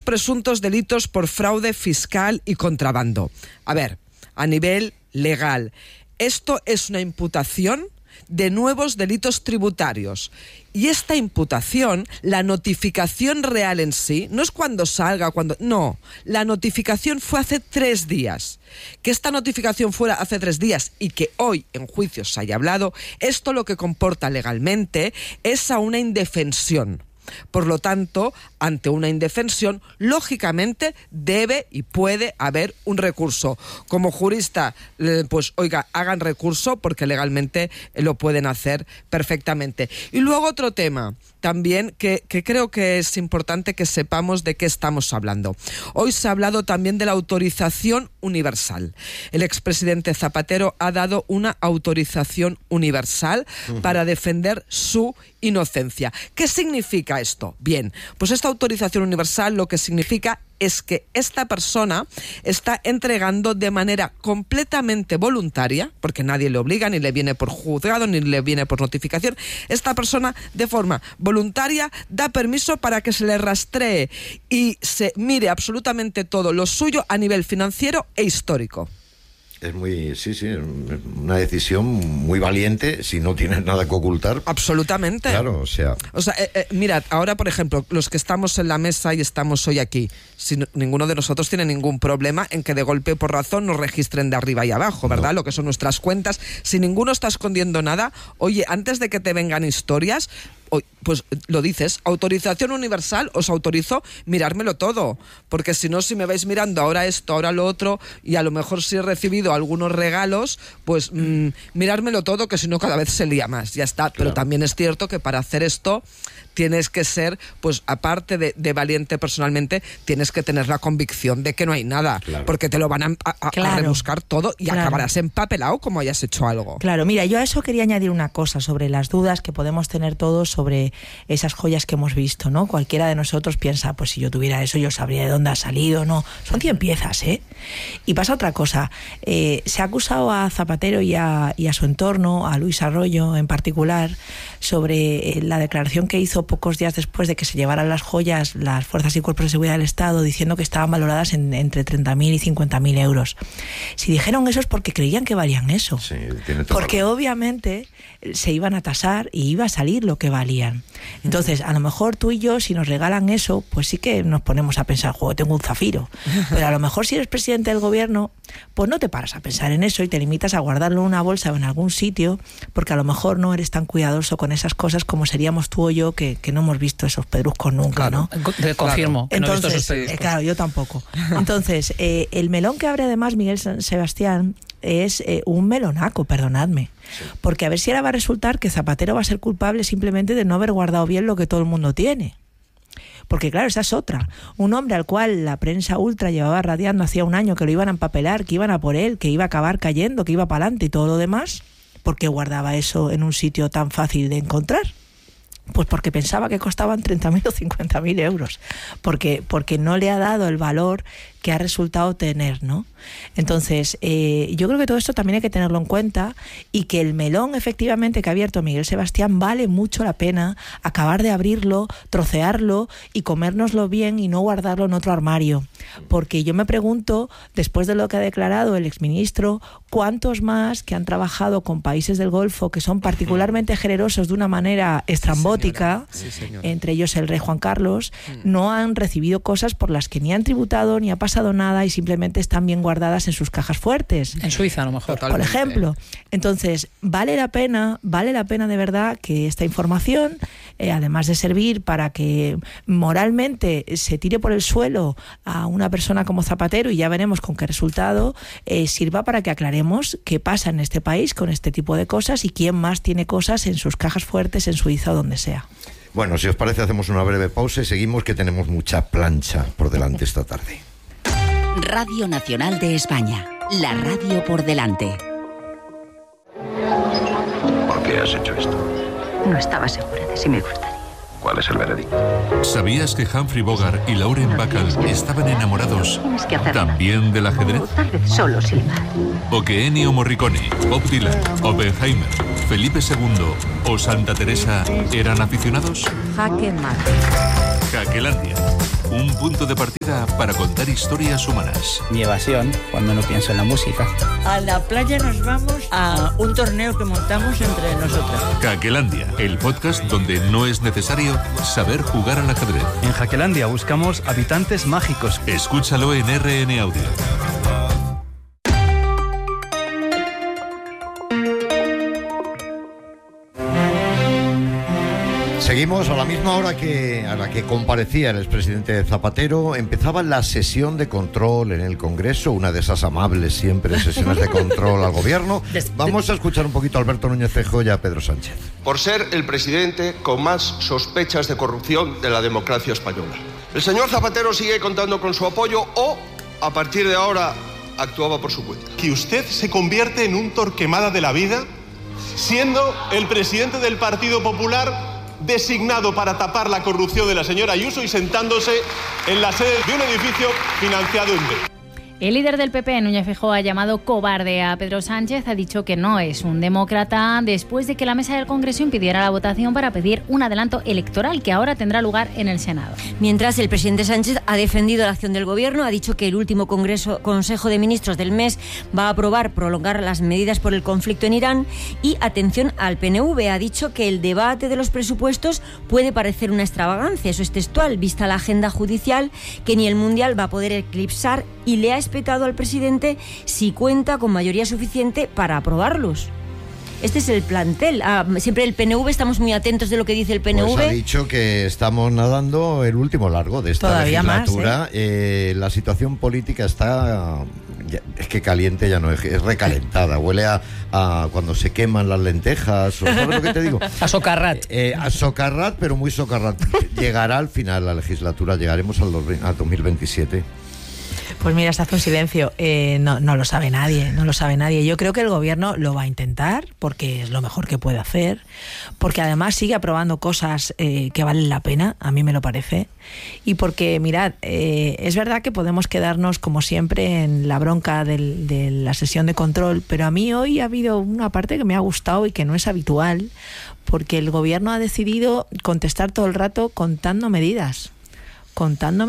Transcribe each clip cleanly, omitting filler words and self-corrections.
presuntos delitos por fraude fiscal y contrabando. A ver, a nivel legal, esto es una imputación de nuevos delitos tributarios. Y esta imputación, la notificación real en sí, no es cuando salga, no, la notificación fue hace 3 días. Que esta notificación fuera hace 3 días y que hoy en juicio se haya hablado, esto lo que comporta legalmente es a una indefensión. Por lo tanto, ante una indefensión, lógicamente debe y puede haber un recurso. Como jurista, pues oiga, hagan recurso porque legalmente lo pueden hacer perfectamente. Y luego otro tema también que creo que es importante que sepamos de qué estamos hablando. Hoy se ha hablado también de la autorización universal. El expresidente Zapatero ha dado una autorización universal para defender su inocencia. ¿Qué significa esto? Bien, pues esta autorización universal lo que significa es que esta persona está entregando de manera completamente voluntaria, porque nadie le obliga, ni le viene por juzgado, ni le viene por notificación. Esta persona, de forma voluntaria, da permiso para que se le rastree y se mire absolutamente todo lo suyo a nivel financiero e histórico. Es una decisión muy valiente si no tienes nada que ocultar. Absolutamente. Claro, mirad, ahora por ejemplo, los que estamos en la mesa y estamos hoy aquí, ninguno de nosotros tiene ningún problema en que de golpe por razón nos registren de arriba y abajo, ¿verdad? No. Lo que son nuestras cuentas. Si ninguno está escondiendo nada, oye, antes de que te vengan historias, pues lo dices, autorización universal, os autorizo mirármelo todo, porque si no, si me vais mirando ahora esto, ahora lo otro, y a lo mejor si he recibido algunos regalos, pues mirármelo todo, que si no cada vez se lía más, ya está. Claro. Pero también es cierto que para hacer esto tienes que ser, pues aparte de valiente personalmente, tienes que tener la convicción de que no hay nada, claro, porque te lo van a rebuscar todo y acabarás empapelado como hayas hecho algo. Claro, mira, yo a eso quería añadir una cosa sobre las dudas que podemos tener todos sobre esas joyas que hemos visto, ¿no? Cualquiera de nosotros piensa, pues si yo tuviera eso yo sabría de dónde ha salido, ¿no? Son 100 piezas, ¿eh? Y pasa otra cosa, se ha acusado a Zapatero y a su entorno, a Luis Arroyo en particular, sobre la declaración que hizo pocos días después de que se llevaran las joyas las fuerzas y cuerpos de seguridad del Estado, diciendo que estaban valoradas entre 30.000 y 50.000 euros. Si dijeron eso es porque creían que valían eso. Sí, porque obviamente se iban a tasar y iba a salir lo que valían. Entonces, a lo mejor tú y yo, si nos regalan eso, pues sí que nos ponemos a pensar, joder, tengo un zafiro. Pero a lo mejor si eres presidente del gobierno, pues no te paras a pensar en eso y te limitas a guardarlo en una bolsa o en algún sitio, porque a lo mejor no eres tan cuidadoso con esas cosas como seríamos tú o yo, que no hemos visto esos pedruscos nunca, claro, ¿no? Te confirmo, que no he visto esos pedruscos. Claro, yo tampoco. Entonces, el melón que abre además Miguel Sebastián es un melonaco, perdonadme. Sí. Porque a ver si ahora va a resultar que Zapatero va a ser culpable simplemente de no haber guardado bien lo que todo el mundo tiene. Porque claro, esa es otra. Un hombre al cual la prensa ultra llevaba radiando hacía un año que lo iban a empapelar, que iban a por él, que iba a acabar cayendo, que iba para adelante y todo lo demás, ¿por qué guardaba eso en un sitio tan fácil de encontrar? Pues porque pensaba que costaban 30.000 o 50.000 euros. Porque no le ha dado el valor que ha resultado tener, ¿no? Entonces, yo creo que todo esto también hay que tenerlo en cuenta y que el melón efectivamente que ha abierto Miguel Sebastián vale mucho la pena acabar de abrirlo, trocearlo y comérnoslo bien y no guardarlo en otro armario. Porque yo me pregunto, después de lo que ha declarado el exministro, ¿cuántos más que han trabajado con países del Golfo que son particularmente generosos de una manera estrambótica, sí, entre ellos el rey Juan Carlos, no han recibido cosas por las que ni han tributado ni ha pasado nada y simplemente están bien guardadas en sus cajas fuertes? En Suiza a lo mejor. Por ejemplo. Entonces, vale la pena de verdad que esta información, además de servir para que moralmente se tire por el suelo a una persona como Zapatero, y ya veremos con qué resultado, sirva para que aclaremos qué pasa en este país con este tipo de cosas y quién más tiene cosas en sus cajas fuertes en Suiza o donde sea. Bueno, si os parece hacemos una breve pausa y seguimos, que tenemos mucha plancha por delante esta tarde. Radio Nacional de España, la radio por delante. ¿Por qué has hecho esto? No estaba segura de si me gustaría. ¿Cuál es el veredicto? ¿Sabías que Humphrey Bogart y Lauren Bacall estaban enamorados también del ajedrez? Tal vez solo silbar. ¿O que Ennio Morricone, Bob Dylan, Oppenheimer, Felipe II o Santa Teresa eran aficionados? Jaque mate. Jaquelandia, un punto de partida para contar historias humanas. Mi evasión, cuando no pienso en la música. A la playa nos vamos a un torneo que montamos entre nosotras. Jaquelandia, el podcast donde no es necesario saber jugar al ajedrez. En Jaquelandia buscamos habitantes mágicos. Escúchalo en RN Audio. Seguimos a la misma hora a la que comparecía el expresidente Zapatero. Empezaba la sesión de control en el Congreso, una de esas amables siempre sesiones de control al gobierno. Vamos a escuchar un poquito a Alberto Núñez Feijóo y a Pedro Sánchez. Por ser el presidente con más sospechas de corrupción de la democracia española. El señor Zapatero sigue contando con su apoyo o, a partir de ahora, actuaba por su cuenta. Que usted se convierte en un Torquemada de la vida, siendo el presidente del Partido Popular designado para tapar la corrupción de la señora Ayuso y sentándose en la sede de un edificio financiado en B. El líder del PP, Núñez Feijóo, ha llamado cobarde a Pedro Sánchez, ha dicho que no es un demócrata después de que la mesa del Congreso impidiera la votación para pedir un adelanto electoral que ahora tendrá lugar en el Senado. Mientras, el presidente Sánchez ha defendido la acción del Gobierno, ha dicho que el último Consejo de Ministros del mes va a aprobar prolongar las medidas por el conflicto en Irán y, atención al PNV, ha dicho que el debate de los presupuestos puede parecer una extravagancia, eso es textual, vista la agenda judicial que ni el Mundial va a poder eclipsar, y le ha espetado al presidente si cuenta con mayoría suficiente para aprobarlos. Este es el plantel. Siempre el PNV, estamos muy atentos de lo que dice el PNV. Pues ha dicho que estamos nadando el último largo de esta legislatura. Más, la situación política está... Es que caliente ya no es recalentada. Huele a cuando se queman las lentejas. ¿Sabes lo que te digo? A socarrat. A socarrat, pero muy socarrat. Llegará al final la legislatura, llegaremos al 2027. Pues mira, se hace un silencio. No lo sabe nadie, no lo sabe nadie. Yo creo que el gobierno lo va a intentar porque es lo mejor que puede hacer, porque además sigue aprobando cosas que valen la pena, a mí me lo parece, y porque, mirad, es verdad que podemos quedarnos como siempre en la bronca de la sesión de control, pero a mí hoy ha habido una parte que me ha gustado y que no es habitual, porque el gobierno ha decidido contestar todo el rato contando medidas, contando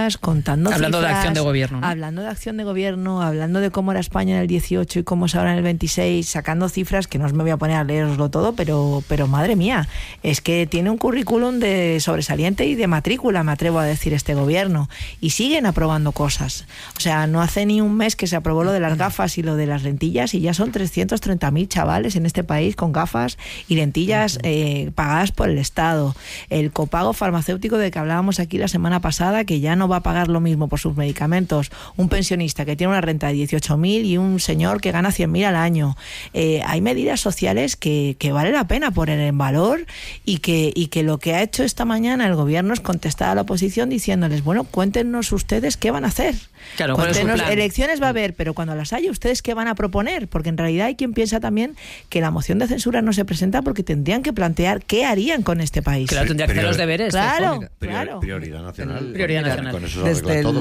hablando cifras, de acción de gobierno, ¿no? Hablando de acción de gobierno, hablando de cómo era España en el 18 y cómo es ahora en el 26, sacando cifras que no os me voy a poner a leeroslo todo, pero madre mía, es que tiene un currículum de sobresaliente y de matrícula, me atrevo a decir, este gobierno, y siguen aprobando cosas. O sea, no hace ni un mes que se aprobó lo de las gafas y lo de las lentillas y ya son 330.000 chavales en este país con gafas y lentillas pagadas por el Estado. El copago farmacéutico de que hablábamos aquí la semana pasada, que ya no va a pagar lo mismo por sus medicamentos un pensionista que tiene una renta de 18.000 y un señor que gana 100.000 al año. Hay medidas sociales que vale la pena poner en valor y que lo que ha hecho esta mañana el gobierno es contestar a la oposición diciéndoles, bueno, cuéntenos ustedes qué van a hacer. Claro, cuéntenos, elecciones va a haber, pero cuando las haya, ¿ustedes qué van a proponer? Porque en realidad hay quien piensa también que la moción de censura no se presenta porque tendrían que plantear qué harían con este país. Claro, tendría que hacer los deberes. Claro. Prioridad nacional. Prioridad nacional. Con eso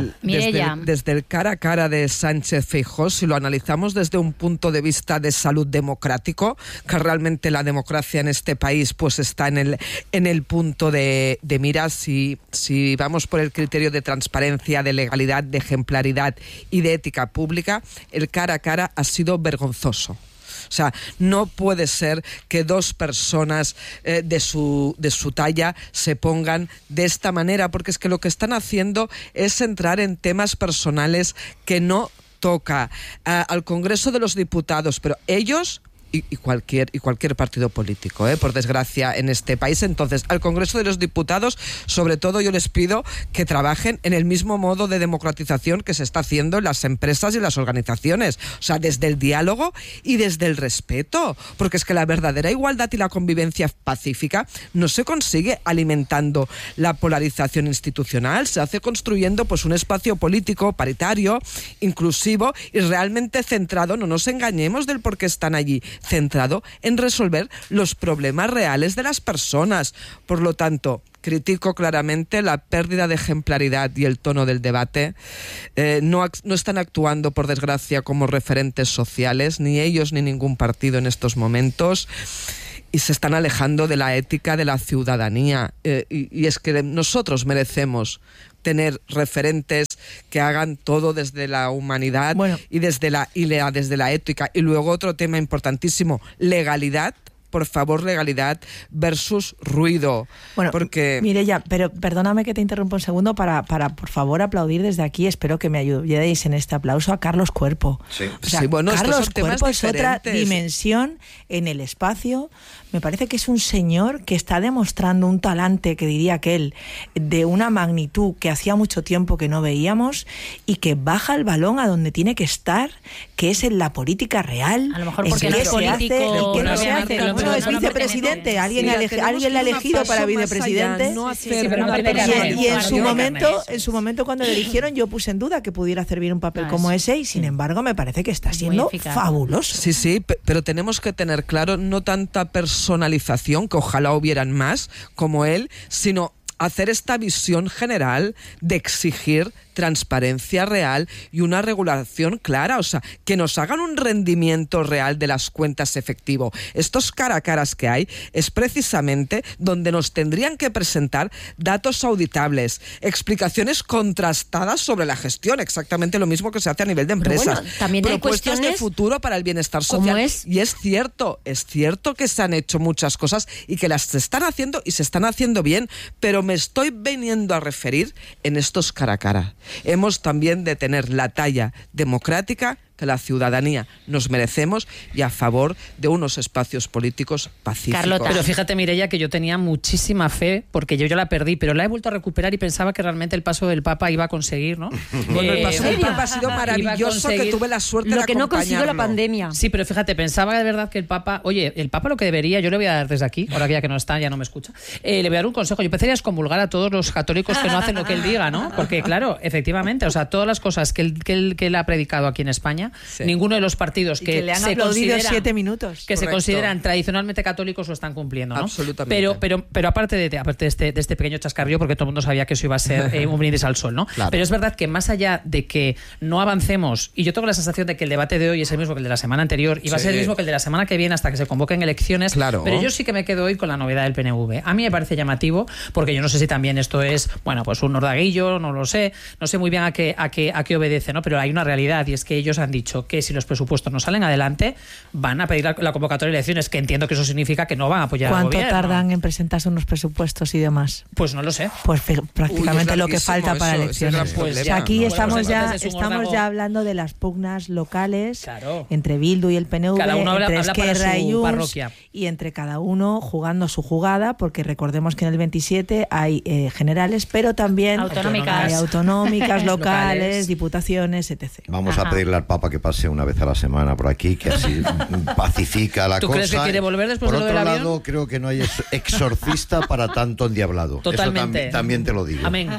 desde el cara a cara de Sánchez Feijóo, si lo analizamos desde un punto de vista de salud democrático, que realmente la democracia en este país pues está en el punto de mira, si vamos por el criterio de transparencia, de legalidad, de ejemplaridad y de ética pública, el cara a cara ha sido vergonzoso. O sea, no puede ser que dos personas de su talla se pongan de esta manera, porque es que lo que están haciendo es entrar en temas personales que no toca al Congreso de los Diputados, pero ellos... Y cualquier partido político, por desgracia, en este país. Entonces, al Congreso de los Diputados, sobre todo, yo les pido que trabajen en el mismo modo de democratización que se está haciendo en las empresas y las organizaciones. O sea, desde el diálogo y desde el respeto. Porque es que la verdadera igualdad y la convivencia pacífica no se consigue alimentando la polarización institucional. Se hace construyendo pues un espacio político paritario, inclusivo y realmente centrado, no nos engañemos del por qué están allí, centrado en resolver los problemas reales de las personas. Por lo tanto, critico claramente la pérdida de ejemplaridad y el tono del debate. No están actuando, por desgracia, como referentes sociales, ni ellos ni ningún partido en estos momentos. y se están alejando de la ética de la ciudadanía. Y es que nosotros merecemos tener referentes que hagan todo desde la humanidad y desde la ética. Y luego otro tema importantísimo, legalidad. Por favor, legalidad versus ruido. Bueno, porque... Mireia, pero perdóname que te interrumpa un segundo para por favor aplaudir desde aquí, espero que me ayudéis en este aplauso, a Carlos Cuerpo. Sí. O sea, sí, bueno, Carlos Cuerpo es otra diferentes. dimensión en el espacio. Me parece que es un señor que está demostrando un talante, que diría aquel, de una magnitud que hacía mucho tiempo que no veíamos, y que baja el balón a donde tiene que estar, que es en la política real. A lo mejor porque no es político. ¿Qué no se hace? No, es vicepresidente. Alguien le ha elegido para vicepresidente. Y en su momento cuando le eligieron, yo puse en duda que pudiera hacer bien un papel como ese, y sin embargo me parece que está siendo fabuloso. Sí, pero tenemos que tener claro no tanta personalización, que ojalá hubieran más como él, sino hacer esta visión general de exigir transparencia real y una regulación clara, o sea, que nos hagan un rendimiento real de las cuentas efectivo. Estos cara a caras que hay es precisamente donde nos tendrían que presentar datos auditables, explicaciones contrastadas sobre la gestión, exactamente lo mismo que se hace a nivel de empresas. Bueno, también hay propuestas de futuro para el bienestar social. Y es cierto que se han hecho muchas cosas y que las se están haciendo y se están haciendo bien, pero me estoy veniendo a referir en estos cara a cara. Hemos también de tener la talla democrática que la ciudadanía nos merecemos y a favor de unos espacios políticos pacíficos. Carlota. Pero fíjate, Mireia, que yo tenía muchísima fe, porque yo ya la perdí, pero la he vuelto a recuperar y pensaba que realmente el paso del Papa iba a conseguir, ¿no? Bueno, el paso del Papa ha sido maravilloso, que tuve la suerte de lo que no acompañarlo. consiguió la pandemia. Sí, pero fíjate, pensaba de verdad que el Papa lo que debería, yo le voy a dar desde aquí, ahora que ya que no está, ya no me escucha, le voy a dar un consejo. Yo empezaría a excomulgar a todos los católicos que no hacen lo que él diga, ¿no? Porque claro, efectivamente, o sea, todas las cosas que él ha predicado aquí en España, ninguno de los partidos que le han se aplaudido 7 minutos. Que se consideran tradicionalmente católicos lo están cumpliendo, ¿no? Absolutamente. Pero aparte de este pequeño chascarrillo, porque todo el mundo sabía que eso iba a ser un brindis al sol, ¿no? Claro. Pero es verdad que más allá de que no avancemos, y yo tengo la sensación de que el debate de hoy es el mismo que el de la semana anterior, y va a ser el mismo que el de la semana que viene hasta que se convoquen elecciones, pero yo sí que me quedo hoy con la novedad del PNV. A mí me parece llamativo, porque yo no sé si también esto es, bueno, pues un nordaguillo, no lo sé, no sé muy bien a qué obedece, ¿no? Pero hay una realidad, y es que ellos han dicho que si los presupuestos no salen adelante, van a pedir la convocatoria de elecciones, que entiendo que eso significa que no van a apoyar al gobierno. ¿Cuánto tardan en presentarse unos presupuestos y demás? Pues no lo sé. Pues prácticamente lo que falta para elecciones. Pues o sea, aquí estamos ya hablando de las pugnas locales, entre Bildu y el PNV, cada uno entre habla para Esquerra y su Junts, parroquia, y entre cada uno jugando su jugada, porque recordemos que en el 27 hay generales, pero también hay autonómicas, locales, diputaciones, etc. Vamos a pedirle al Papa que pase una vez a la semana por aquí, que así pacifica la cosa. ¿Tú crees que quiere volver después de lo del avión? Por otro lado, creo que no hay exorcista para tanto endiablado. Totalmente. Eso también te lo digo. Amén.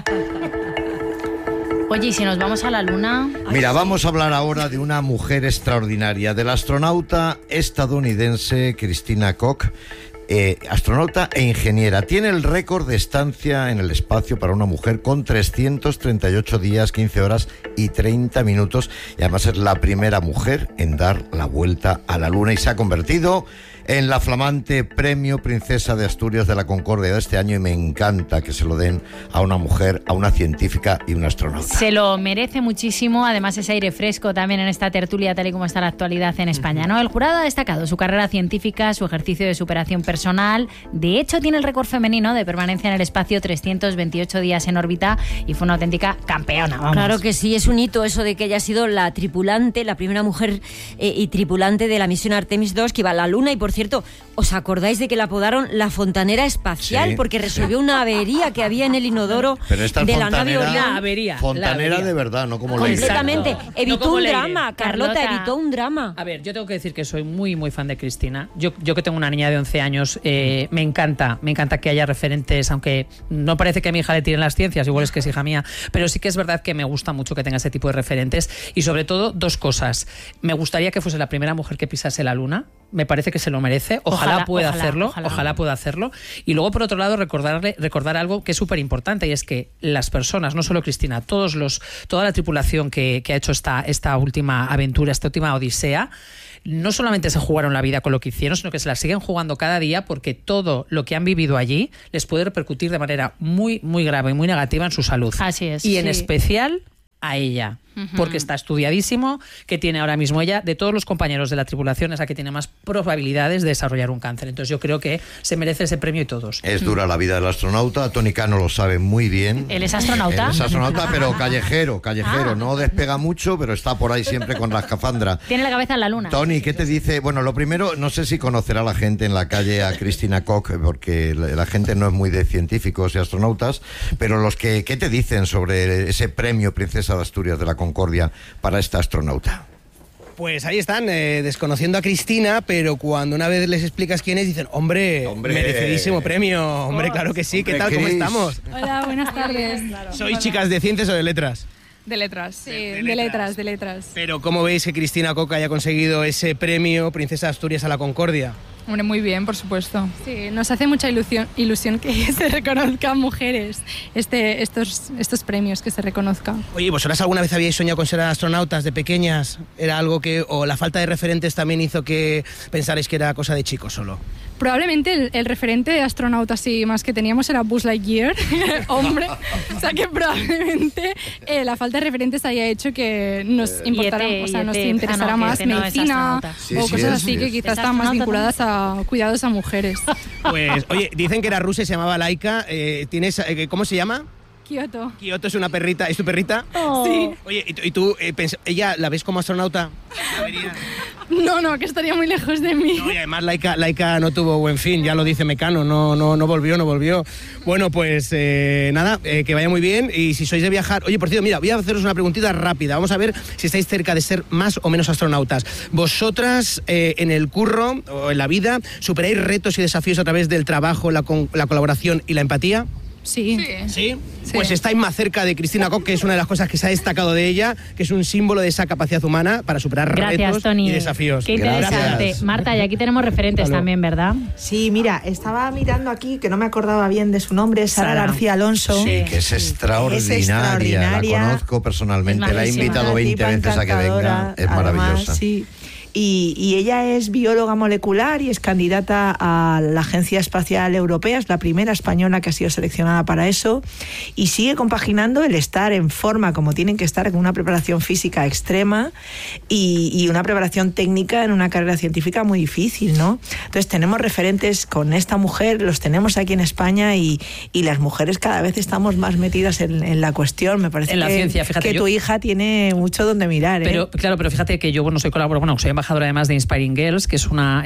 Oye, ¿y si nos vamos a la Luna? Mira, vamos a hablar ahora de una mujer extraordinaria, de la astronauta estadounidense Christina Koch. Astronauta e ingeniera. Tiene el récord de estancia en el espacio para una mujer con 338 días, 15 horas y 30 minutos. Y además es la primera mujer en dar la vuelta a la Luna y se ha convertido en la flamante Premio Princesa de Asturias de la Concordia de este año, y me encanta que se lo den a una mujer, a una científica y una astronauta. Se lo merece muchísimo, además ese aire fresco también en esta tertulia tal y como está la actualidad en España, ¿no? El jurado ha destacado su carrera científica, su ejercicio de superación personal. De hecho, tiene el récord femenino de permanencia en el espacio, 328 días en órbita, y fue una auténtica campeona. Vamos. Claro que sí, es un hito eso de que haya sido la tripulante, la primera mujer y tripulante de la misión Artemis 2 que iba a la Luna. Y por cierto, ¿os acordáis de que la apodaron la fontanera espacial? Sí. Porque resolvió una avería que había en el inodoro de la nave Orión. Fontanera de verdad, no como la completamente. Evitó no un Leire. drama, Carlota, evitó un drama. A ver, yo tengo que decir que soy muy, muy fan de Cristina. Yo que tengo una niña de 11 años, me encanta que haya referentes, aunque no parece que a mi hija le tiren las ciencias, igual es que es hija mía, pero sí que es verdad que me gusta mucho que tenga ese tipo de referentes. Y sobre todo, dos cosas. Me gustaría que fuese la primera mujer que pisase la Luna. Me parece que se lo merece. Ojalá pueda hacerlo. Y luego, por otro lado, recordar algo que es súper importante, y es que las personas, no solo Cristina, toda la tripulación que ha hecho esta última aventura, esta última odisea, no solamente se jugaron la vida con lo que hicieron, sino que se la siguen jugando cada día, porque todo lo que han vivido allí les puede repercutir de manera muy, muy grave y muy negativa en su salud. Así es. Y en especial a ella, porque está estudiadísimo que tiene ahora mismo ella, de todos los compañeros de la tripulación, es la que tiene más probabilidades de desarrollar un cáncer. Entonces yo creo que se merece ese premio y todos. Es dura la vida del astronauta, Tony Cano lo sabe muy bien. ¿Él es astronauta? Él es astronauta, pero callejero, no despega mucho, pero está por ahí siempre con la escafandra. Tiene la cabeza en la luna. Tony, ¿qué te dice? Bueno, lo primero, no sé si conocerá la gente en la calle a Cristina Koch, porque la gente no es muy de científicos y astronautas, pero ¿qué te dicen sobre ese premio Princesa de Asturias de la Concordia para esta astronauta? Pues ahí están, desconociendo a Cristina, pero cuando una vez les explicas quién es, dicen, hombre, merecidísimo premio, hombre, claro que sí, ¿qué tal, cómo estamos? Hola, buenas tardes. ¿Sois chicas de ciencias o de letras? De letras, sí, de letras. Pero ¿cómo veis que Cristina Koch haya conseguido ese premio Princesa de Asturias a la Concordia? Hombre, muy bien, por supuesto. Sí, nos hace mucha ilusión que se reconozcan mujeres estos premios, que se reconozcan. Oye, ¿vosotras alguna vez habíais soñado con ser astronautas de pequeñas? ¿Era algo o la falta de referentes también hizo que pensarais que era cosa de chicos solo? Probablemente el referente de astronauta así más que teníamos era Buzz Lightyear, hombre. O sea que probablemente la falta de referentes haya hecho que nos importara, nos interesara más medicina o cosas así que quizás estaban más vinculadas a cuidados a mujeres. Pues, oye, dicen que era rusa y se llamaba Laika. ¿Cómo se llama? Kioto. Kioto es una perrita. ¿Es tu perrita? Oh. Sí. Oye, ¿y tú, ella la ves como astronauta? No, que estaría muy lejos de mí. No, y además Laika no tuvo buen fin, ya lo dice Mecano, no volvió. Bueno, pues nada, que vaya muy bien. Y si sois de viajar... Oye, por cierto, mira, voy a haceros una preguntita rápida. Vamos a ver si estáis cerca de ser más o menos astronautas. ¿Vosotras en el curro o en la vida superáis retos y desafíos a través del trabajo, la colaboración y la empatía? Sí. ¿Sí? Pues estáis más cerca de Cristina Koch, que es una de las cosas que se ha destacado de ella, que es un símbolo de esa capacidad humana para superar retos Tony. Y desafíos. Qué interesante. Gracias. Marta, y aquí tenemos referentes también, ¿verdad? Sí, mira, estaba mirando aquí, que no me acordaba bien de su nombre, Sara García Alonso. Sí, que es extraordinaria. La conozco personalmente, la he invitado 20 veces a que venga. Es maravillosa. Además, sí. Y ella es bióloga molecular y es candidata a la Agencia Espacial Europea, es la primera española que ha sido seleccionada para eso, y sigue compaginando el estar en forma como tienen que estar, con una preparación física extrema y una preparación técnica en una carrera científica muy difícil, ¿no? Entonces tenemos referentes con esta mujer, los tenemos aquí en España y las mujeres cada vez estamos más metidas en la cuestión. Me parece en la ciencia, fíjate, tu hija tiene mucho donde mirar, pero, claro, pero fíjate que yo soy colaboradora, soy embajadora además de Inspiring Girls, que es una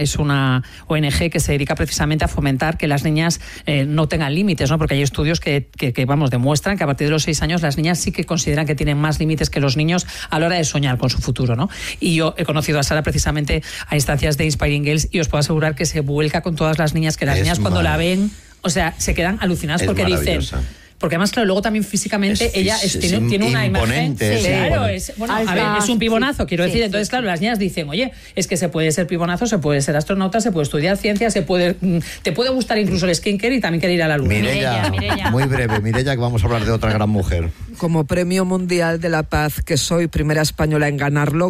ONG que se dedica precisamente a fomentar que las niñas no tengan límites, ¿no? Porque hay estudios que demuestran que a partir de los 6 años las niñas sí que consideran que tienen más límites que los niños a la hora de soñar con su futuro, ¿no? Y yo he conocido a Sara precisamente a instancias de Inspiring Girls y os puedo asegurar que se vuelca con todas las niñas, que las niñas cuando la ven, o sea, se quedan alucinadas porque dicen... Porque además, claro, luego también físicamente ella tiene una imagen. Claro, es un pibonazo, quiero decir. Entonces, claro, las niñas dicen, oye, es que se puede ser pibonazo, se puede ser astronauta, se puede estudiar ciencia, te puede gustar incluso el skincare y también querer ir a la luna. Mireia. Muy breve, Mireia, que vamos a hablar de otra gran mujer. Como Premio Mundial de la Paz, que soy primera española en ganarlo,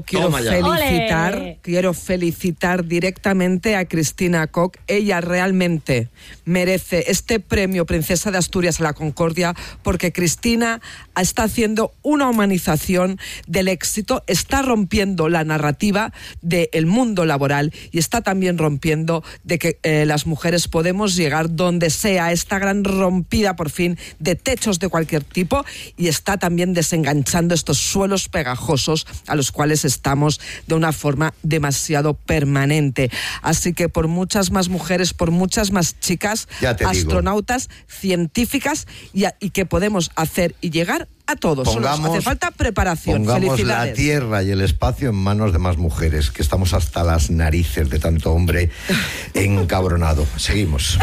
quiero felicitar directamente a Cristina Koch. Ella realmente merece este premio Princesa de Asturias a la Concordia, porque Cristina está haciendo una humanización del éxito, está rompiendo la narrativa del mundo laboral y está también rompiendo de que las mujeres podemos llegar donde sea, esta gran rompida por fin de techos de cualquier tipo, y está también desenganchando estos suelos pegajosos a los cuales estamos de una forma demasiado permanente. Así que por muchas más mujeres, por muchas más chicas, astronautas, científicas y que podemos hacer y llegar a todos. Solo hace falta preparación. Pongamos la tierra y el espacio en manos de más mujeres, que estamos hasta las narices de tanto hombre encabronado. Seguimos.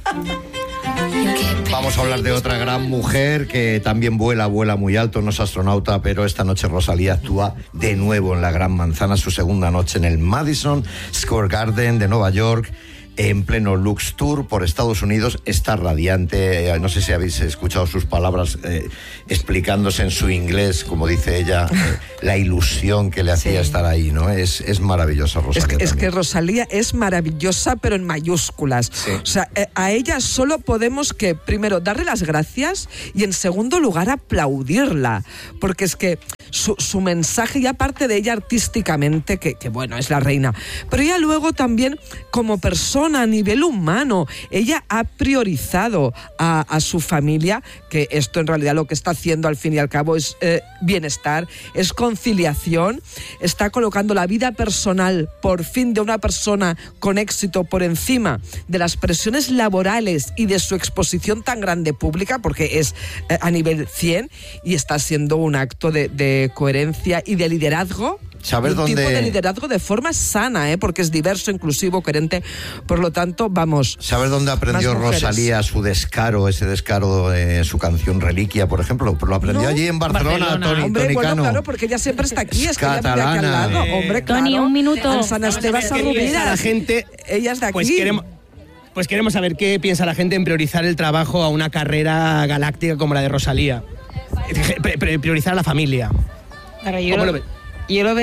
Vamos a hablar de otra gran mujer que también vuela muy alto, no es astronauta, pero esta noche Rosalía actúa de nuevo en la Gran Manzana, su segunda noche en el Madison Square Garden de Nueva York. en pleno Lux Tour por Estados Unidos. Está radiante, no sé si habéis escuchado sus palabras explicándose en su inglés, como dice ella, la ilusión que le hacía estar ahí, ¿no? Es maravillosa Rosalía. Es que Rosalía es maravillosa, pero en mayúsculas. Sí. O sea, a ella solo podemos que, primero, darle las gracias y, en segundo lugar, aplaudirla. Porque es que su mensaje, y aparte de ella artísticamente, que bueno, es la reina, pero ella luego también, como persona a nivel humano, ella ha priorizado a su familia, que esto en realidad lo que está haciendo al fin y al cabo es bienestar, es conciliación, está colocando la vida personal, por fin, de una persona con éxito por encima de las presiones laborales y de su exposición tan grande pública, porque es a nivel 100, y está siendo un acto de coherencia y de liderazgo. Tipo de liderazgo de forma sana, porque es diverso, inclusivo, coherente. Por lo tanto, vamos. ¿Sabes dónde aprendió Rosalía ese descaro de su canción Reliquia, por ejemplo? Lo aprendió allí en Barcelona. Toni, hombre, bueno, claro, porque ella siempre está aquí, es que ella vive catalana. aquí al lado. Hombre, claro. Toni, un minuto. En San Esteban Sarrubiras. La gente, ella es de aquí. Pues queremos saber qué piensa la gente en priorizar el trabajo a una carrera galáctica como la de Rosalía. Priorizar a la familia. Claro, yo lo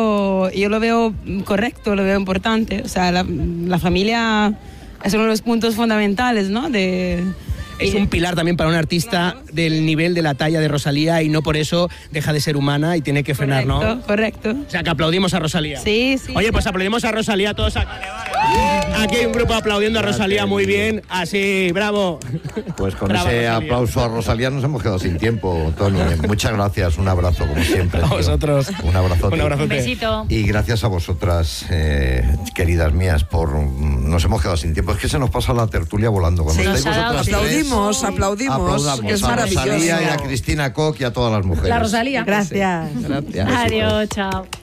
veo correcto, lo veo importante. O sea, la familia es uno de los puntos fundamentales, ¿no? Es un pilar también para un artista del nivel de la talla de Rosalía, y no por eso deja de ser humana y tiene que frenar, ¿no? Correcto. O sea, que aplaudimos a Rosalía. Sí. Oye, pues aplaudimos a Rosalía todos aquí. Aquí hay un grupo aplaudiendo a Rosalía, muy bien. Así, bravo. Pues con Bravo, ese Rosalía. aplauso a Rosalía nos hemos quedado sin tiempo, Toni. Muchas gracias, un abrazo como siempre. A vosotros. Un abrazote. Un abrazote. Un besito. Y gracias a vosotras, queridas mías, nos hemos quedado sin tiempo. Es que se nos pasa la tertulia volando. Cuando estáis vosotras tres, aplaudimos, que es a maravilloso. Rosalía y a Cristina Koch y a todas las mujeres. La Rosalía. Gracias. Gracias. Adiós, chao.